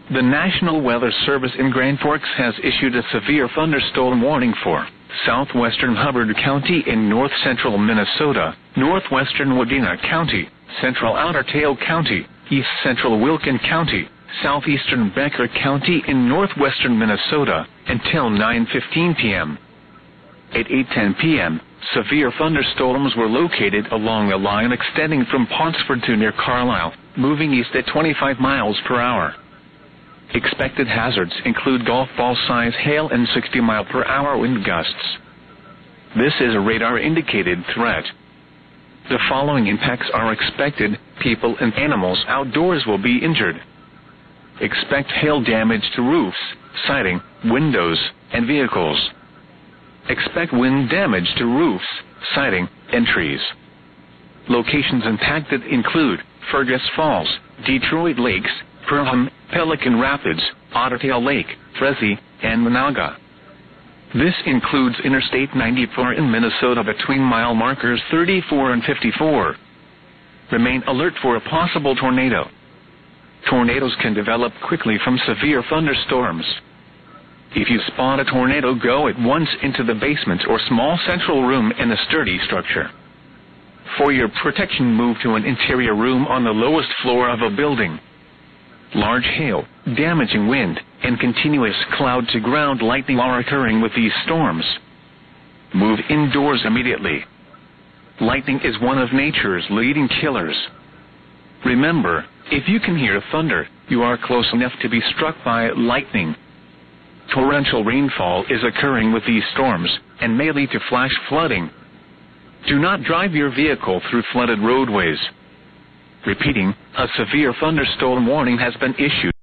The National Weather Service in Grand Forks has issued a severe thunderstorm warning for southwestern Hubbard County in north-central Minnesota, northwestern Wadena County, central Otter Tail County, east-central Wilkin County, southeastern Becker County in northwestern Minnesota, until 9:15 p.m. At 8:10 p.m., severe thunderstorms were located along a line extending from Ponsford to near Carlisle, moving east at 25 miles per hour. Expected hazards include golf ball-size hail and 60-mile-per-hour wind gusts. This is a radar-indicated threat. The following impacts are expected: people and animals outdoors will be injured. Expect hail damage to roofs, siding, windows, and vehicles. Expect wind damage to roofs, siding, and trees. Locations impacted include Fergus Falls, Detroit Lakes, Perham, Pelican Rapids, Otter Tail Lake, Fresno, and Monaga. This includes Interstate 94 in Minnesota between mile markers 34 and 54. Remain alert for a possible tornado. Tornadoes can develop quickly from severe thunderstorms. If you spot a tornado, go at once into the basement or small central room in a sturdy structure. For your protection, move to an interior room on the lowest floor of a building. Large hail, damaging wind, and continuous cloud-to-ground lightning are occurring with these storms. Move indoors immediately. Lightning is one of nature's leading killers. Remember, if you can hear thunder, you are close enough to be struck by lightning. Torrential rainfall is occurring with these storms and may lead to flash flooding. Do not drive your vehicle through flooded roadways. Repeating, a severe thunderstorm warning has been issued.